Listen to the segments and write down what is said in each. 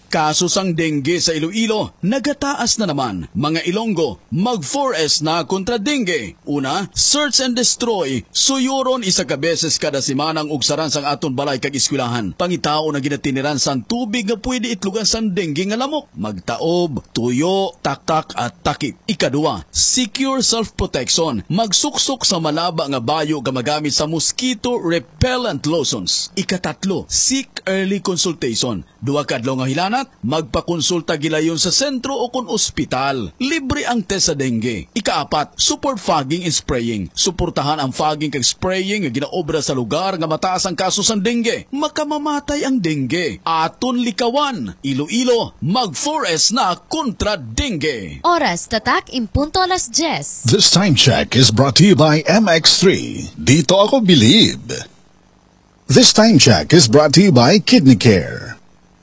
Kaso sang dengue sa Iloilo, nagataas na naman. Mga Ilonggo, mag-4S na kontra dengue. Una, search and destroy. Suyuron isa ka beses kada simanang ugsaran sang aton balay kag eskwelahan. Pangitao na ginatiniran sang tubig nga pwede itlugan sang dengue nga lamok. Magtaob, tuyo, taktak at takip. Ikadua, secure self-protection. Magsuksok sa malaba nga bayo nga magamit sa mosquito repellent lotions. Ikatatlo, seek early consultation. Duwa kadlaw nga hilanat, magpakonsulta gilayon sa sentro o kon ospital. Libre ang test sa dengue. Ikaapat, support fogging and spraying. Suportahan ang fogging kag spraying nga ginaobra sa lugar nga mataas ang kaso sa dengue. Makamamatay ang dengue. Aton likawan. Iloilo, mag-4S na kontra dengue. Oras tatak impunto alas 10. This time check is brought to you by MX3. Dito ako believe. This time check is brought to you by Kidney Care.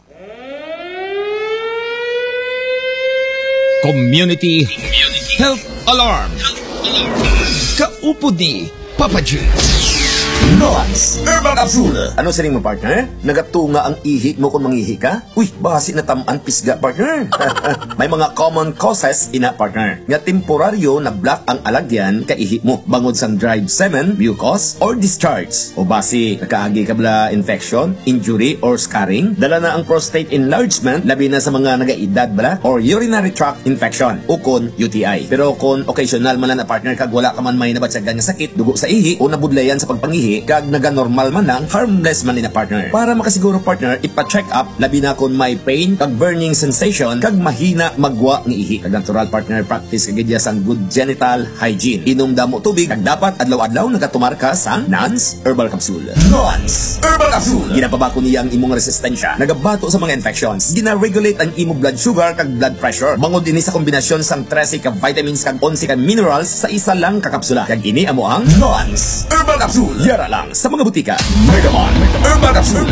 Community Health Alarm. Kaupod ni Papa G. Noans Herbal Capsule. Ano sa mo, partner? Nagatunga ang ihi mo kung mangihi ka? Uy, basi na tamaan pisga, partner. May mga common causes ina, partner. Nga temporaryo na block ang alagyan ka ihi mo. Bangod sang dried semen, mucus, or discharge. O basi, nakaagi ka bala infection, injury, or scarring. Dala na ang prostate enlargement, labi na sa mga nagaedad bala, or urinary tract infection, o kon UTI. Pero kung occasional man lang na, partner, kag wala ka man may nabatsagan nga sakit, dugo sa ihi, o nabudlayan sa pagpangihi, kag naga-normal man lang, harmless man ni na, partner. Para makasiguro, partner, ipa-check up labi na kung may pain, kag burning sensation, kag mahina magwa ng ihi. Kag natural, partner, practice kagidya sang good genital hygiene. Inom damo tubig, kag dapat adlaw-adlaw nagatumar ka sang Nans Herbal Capsule. Nans Herbal Capsule. Ginapabako niya ang imong resistensya, nagabato sa mga infections, gina-regulate ang imong blood sugar kag blood pressure. Bangod ini sa kombinasyon sang 13 ka vitamins kag 11 ka minerals sa isa lang ka kapsula. Kag ini amo ang Nans Herbal Capsule. Yara lang sa mga butika. Megaman Herbal Capsule.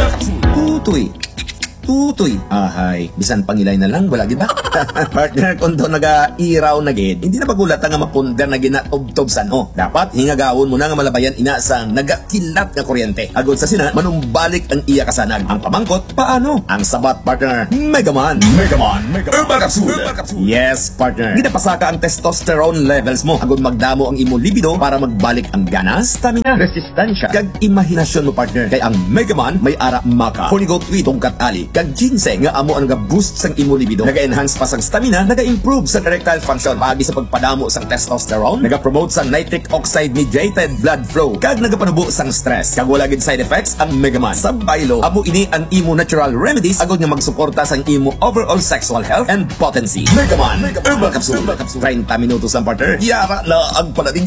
Tutoy. Ahay, bisan pangilay na lang, wala gid ba? Partner, kung doon naga-iraw na gid, hindi na pagulat nga mapundar na ginatob-tobsan. Dapat hingagawon mo na nga malabayan ina sa nagakilat nga kuryente. Agod sa sina, manumbalik ang iya kasanag. Ang pamangkot, paano? Ang sabat, partner, Megaman Herbal Capsule. Yes, partner. Ginapasaka ang testosterone levels mo. Agod magdamo ang imo libido para magbalik ang ganas, stamina, resistensya, kag imahinasyon mo, partner. Kay ang Megaman may ara maka, hornigot wi tungkat ali, kag ginseng nga amo ang nag-boost sang imo libido. Naga-enhance pa sang stamina, naga-improve sa erectile function, paagi sa pagpadamo sang testosterone, naga-promote sa nitric oxide mediated blood flow, kag nagapanubo sang stress. Kag wala gid side effects ang Megaman. Sa baylo, amo ini ang imo natural remedies agod nga magsuporta sang imo overall sexual health and potency. Megaman Herbal Capsule. 30 minutos ang partner. Yara na ang palating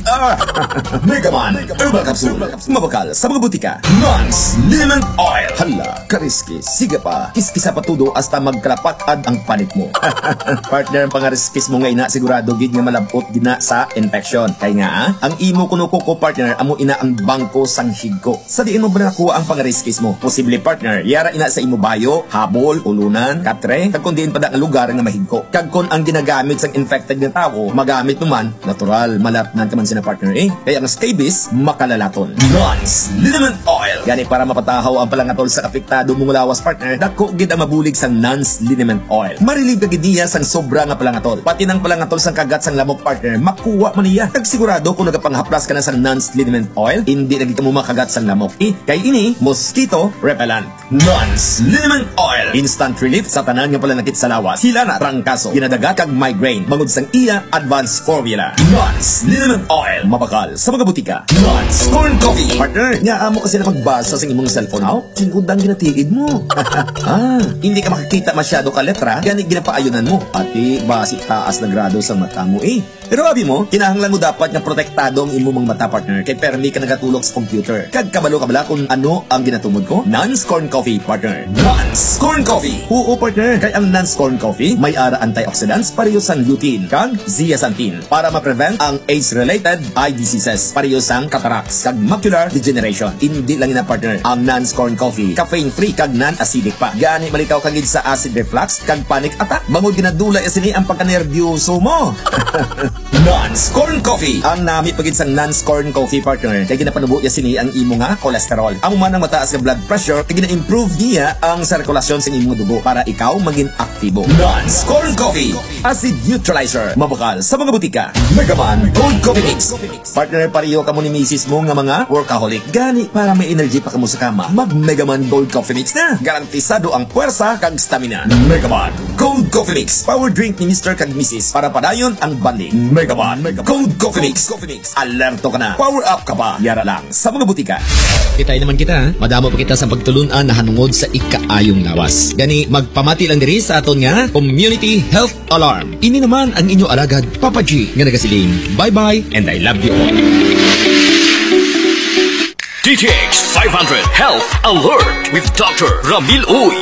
Megaman Herbal Capsule. Mabakal sa mga butika. Nans Liniment Oil. Hala, kariskis. Sige pa. Kiskisa patudo hasta magkalapatad ang panit mo. Partner, ang pangariskis mo nga ina, sigurado gid nga malabot gina sa infection. Kay nga, ang imo kuno-kuko, partner, amo ina ang bangko sang higko. Sa diin mo ba nakuha ang pangariskis mo? Posible, partner, yara ina sa imo bayo, habol, ulunan, katre, kag kung diin pa ang lugar nga mahigko. Kag kung ang ginagamit sang infected nga tao, magamit naman, natural, malatnan ka man sina, partner, Kaya ang scabies, makalalaton. Nans Liniment Oil. Yani para mapatahaw ang palangatol sa apektado mong lawas, partner, dako gid ang mabulig sang Nans Liniment Oil. Marilib ka gid niya sang sobra nga palangatol. Pati nang palangatol sang kagat sang lamok, partner, makuha man niya. Kag sigurado kung nagapanghaplas ka na sang Nans Liniment Oil, hindi na gid mo makagat sang lamok. Kay ini mosquito repellent. Nans Liniment Oil. Instant relief sa tanan nga palanakit sa lawas. Hila na trangkaso, ginadagat kag migraine. Bangod sang iya advanced formula. Nans Liniment Oil. Mabakal sa mga butika. Nans Corn Coffee. Partner, nga amo kasi na magbasa sa imong cellphone aw. Sinudang ginatiid mo. Hindi ka makikita masyado ka letra, gani ginapaayunan mo. Pati basi taas na grado sa mata mo Pero abi mo, kinahanglan mo dapat nga protektado ang imo mga mata, partner. Kay permi ka nagatulog sa computer. Kag kabalo ka bala kung ano ang ginatumod ko? Nans Corn Coffee, partner. Nans Corn Coffee. Oo, partner. Kay ang Nans Corn Coffee may ara antioxidants pareho sang lutein kag zeaxanthin para ma-prevent ang age-related eye diseases pareho sang cataracts kag macular degeneration. Hindi lang ina, partner, ang Nans Corn Coffee caffeine free kag non-acidic pa. gani malikaw kagid sa acid reflux kag panic attack. Bangod ginadula sini ang pagkanerbyoso mo. Nance Corn Coffee. Ang nami pagid sang Nance Corn Coffee, partner, kay ginapanubo sini ang imo nga kolesterol. Ang man ang mataas nga blood pressure, kay gina-improve niya ang sirkulasyon sa imong dugo para ikaw maging aktibo. Nance Corn Coffee, acid neutralizer, mabakal sa mga butika. Megaman Cold Coffee Mix. Partner, pariyo ka mo ni misis mo nga mga workaholic. Gani para may energy pa kamo sa kama, mag Megaman Gold Coffee Mix na. Garantisado ang puwersa kag stamina. Megaman Cold Coffee Mix, power drink ni Mr. kag Mrs. para padayon ang banding. Megaman Cold Coffee Mix. Alerto ka na, power up ka pa. Yara lang sa mga butika. Kitay naman kita, ha? Madamo pa kita sa pagtulunan na hanungod sa ikaayong lawas. Gani, magpamati lang diri sa aton nga Community Health Alarm. Ini naman ang inyo alagad, Papa G, nga nagasiling. Bye-bye, and I love you all. DTX 500 Health Alert with Dr. Ramil Uy.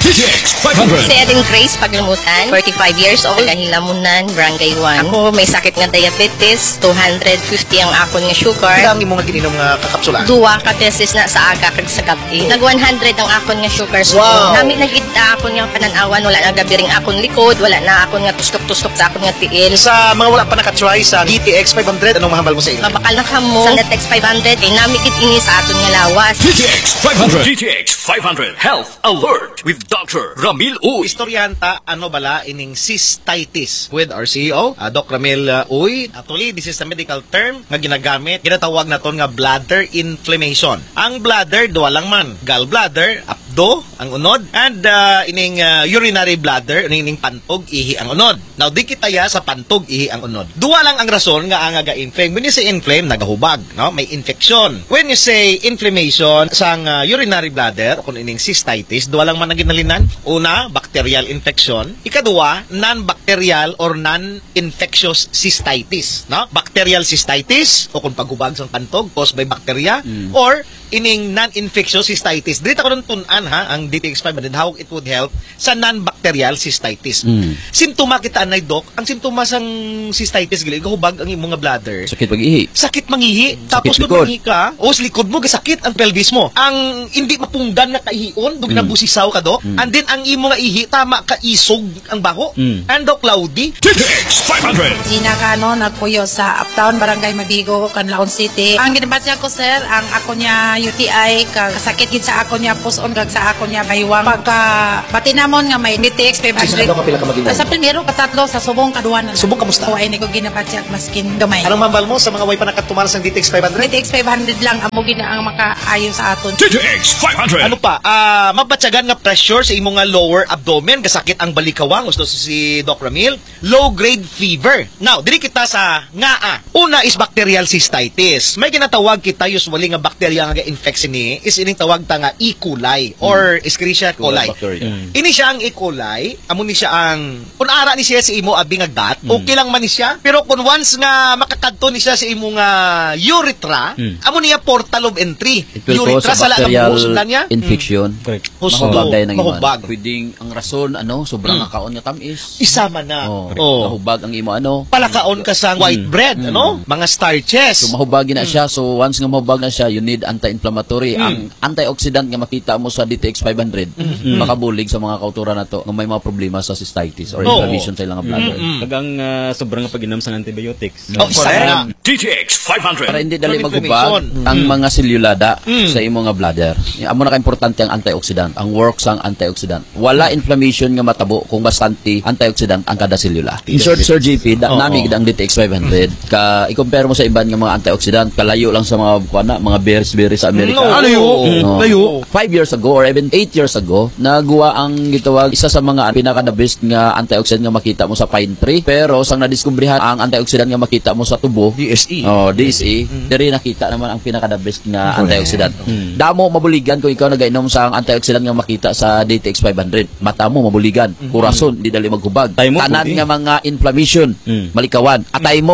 DTX 500. Si Eden Grace Paglimutan, 45 years old, Hilamunan, Barangay 1. Ako may sakit nga diabetes, 250 ang akon nga sugar. Ang imo nga gininom nga kakapsula. Duwa ka tesis na sa aga kag sa gabi. Nag 100 ang akon nga sugar. So, nami nagita akon nga pananawan, wala na gabi ring akon likod, wala na akon nga tustok-tustok sa akon nga tiil. Sa mga wala pa nakatry sa DTX 500, anong mahambal mo sa ilo? Mabakal na kamo sa DTX 500, eh, nami kit ini sa aton nga lawas. DTX 500. DTX 500 Health Alert with Dr. Ramil Uy. Istoryanta, ano bala ining cystitis with our CEO, Doc Ramil Uy. Actually, this is a medical term nga ginagamit. Ginatawag na ton nga bladder inflammation. Ang bladder, duwa lang man. Gallbladder, apdo, ang unod. And ining urinary bladder, ining pantog, ihi ang unod. Now, di kitaya sa pantog, ihi ang unod. Duwa lang ang rason nga ang ga-inflame. When you say inflame, nagahubag. No? May infection. When you say inflammation sang urinary bladder, kung ining cystitis, duwa lang man ang ginalinan. Una, bacterial infection. Ikaduwa, non-bacterial or non-infectious cystitis. No? Bacterial cystitis, o kung paghubag sang pantog, caused by bacteria, or ining non-infectious cystitis. Dito ko nung tunan ha, ang DTX 500, how it would help sa non-bacterial cystitis. Simptoma kita anay, Doc. Ang simptoma sang cystitis, gili, gahubag ang imong nga bladder. Sakit pag-ihi. Sakit mangihi. Tapos Sakit kung mangihi ka, o sa likod mo, gasakit ang pelvis mo. Ang hindi mapunggan na kaihion, doon nabusisaw ka, Doc. And then, ang imo nga ihi, tama ka isog ang baho. And Doc Cloudy. DTX 500. Gina Cano, nagpuyo sa Uptown, Barangay Mabigo, Canlaon City. Ang ginabatya ko, sir, ang ako niya UTI, kasakit gid sa ako niya puson, kag sa ako niya bahiwang. Pagka batinamon nga may DTX 500. Ano ka pila ka maginan? Sa primero, katatlo, sa subong, kaduwa na. Subong, kamusta? O, ay, ko ginabatya, maskin gamay. Anong mambal mo sa mga way pa nakatumaras ng DTX 500? DTX 500 lang, amo gina ang makaayon sa aton. DTX 500. Ano pa? Mabatyagan nga pressure sa imong nga lower abdomen, kasakit ang balikawang, gusto si Doc Ramil. Low grade fever. Now, diri kita sa ngaa. Una is bacterial cystitis. May ginatawag kita usually nga bacteria nga infection ni is ining tawag ta nga E. coli or Escherichia coli. Ini siya ang E. coli, amo ni siya ang kun ara ni siya sa imo abi nga gat, okay lang man ni siya. Pero kung once nga makakadto ni siya sa imo nga urethra, amo niya portal of entry. Urethra sa bacterial niya. infection. Mahubag Mahubag ng mahubag. Pwedeng ang rason sobrang nakaon nga tamis. Isama na. Mahubag ang imo Palakaon ka sa white bread, mga starches. So mahubag na siya. So once nga mahubag na siya, you need anti-inflammatory. Ang antioxidant nga makita mo sa DTX 500 makabulig sa mga kauturan nato nga may mga problema sa cystitis or inflammation sa ilang bladder. Kagang sobrang pag-inom sa antibiotics. DTX 500. Para hindi dali magubag ang mga selulada sa imo nga bladder. Amo na ka-importante ang antioxidant, ang work sang antioxidant. Wala inflammation nga matabo kung bastante antioxidant ang kada selula. In short, Sir JP, nami gid ang DTX 500 ka i-compare mo sa iban nga mga antioxidant, kalayo lang sa mga mga berries sa Amerika. Layo. 5 years ago or even 8 years ago, nagawa ang gitawag isa sa mga pinaka-the best nga antioxidant nga makita mo sa pine tree. Pero sang nadiskubrihan ang antioxidant nga makita mo sa tubo, DSE. DSE. Diri nakita naman ang pinaka-the best nga antioxidant. Damo mabuligan kung ikaw nagainom sa antioxidant nga makita sa DTX 500. Mata mo mabuligan, kurason di dali maghubag. Tanan nga mga inflammation, malikawan, atay mo,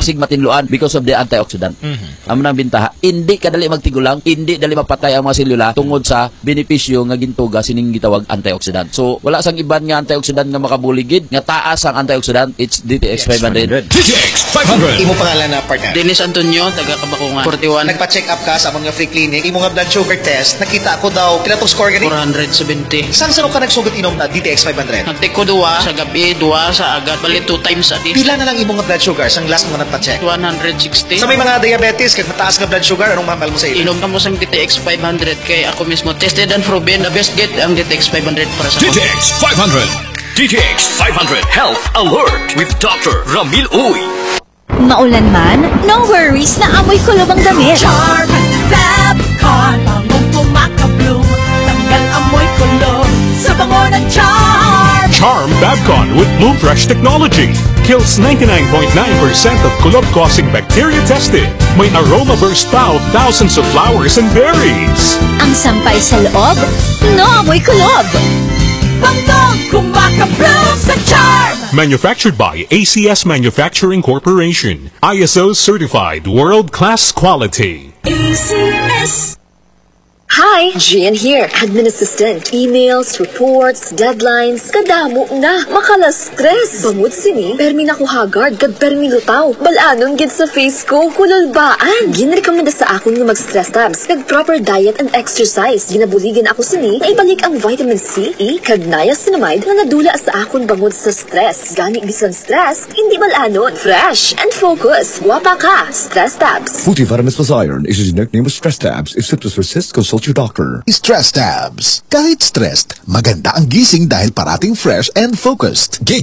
basig matinluan because of the antioxidant. Amo nang bintaha, hindi kadali magtigulang, hindi dali mapatay ang mga selula tungod sa benepisyo nga gintuga sining gitawag antioxidant. So wala sang iban nga antioxidant nga makabuligid, nga taas ang antioxidant, it's DTX 500. DTX 500. Imo pangalan na partner? Dennis Antonio, taga Kabakungan. 41. Nagpa-check up ka sa among nga free clinic, imo nga blood sugar test, nakita ko daw kinatong score gani 470. Saan ka nagsugot inom na DTX 500? Nagtake ko duwa sa gabi, duwa sa agad, bali 2 times a day. Pila na lang imo nga blood sugar sang last mo nagpa-check? 160. Sa may mga diabetes, kag mataas nga blood sugar, anong mahal mo sa ilo? Inom ka mo sang DTX 500 kay ako mismo tested and proven the best get ang DTX 500 para sa DTX 500. DTX 500 Health Alert with Dr. Ramil Uy. Maulan man, no worries na amoy kulob ang damit. Charm Fabcon, bangong pumakabloom, tanggal amoy kulob sa bango ng Charm. Charm Fabcon with Bloom Fresh technology kills 99.9% of kulob-causing bacteria tested. May aroma burst pa of thousands of flowers and berries. Ang sampay sa loob, no amoy kulob. Bangong kumakabloom sa Charm. Manufactured by ACS Manufacturing Corporation. ISO certified world-class quality. ACS. Hi, Gian here, admin assistant. Emails, reports, deadlines, kadamo na, makala-stress. Bangod sini, permi na ko hagard, kag permi lutaw. Balanon gid sa face ko, kululbaan. Ginrekomenda sa akon nga mag-stress tabs, kag proper diet and exercise. Ginabuligan ako sini, na ibalik ang vitamin C, E, kag niacinamide na nadula sa akon bangod sa stress. Gani bisan stress, hindi balanon. Fresh and focus. Guwapa ka, stress tabs. Multivitamins plus iron is a generic name of stress tabs. If symptoms persist, consult your doctor. Stress tabs. Kahit stressed, maganda ang gising dahil parating fresh and focused.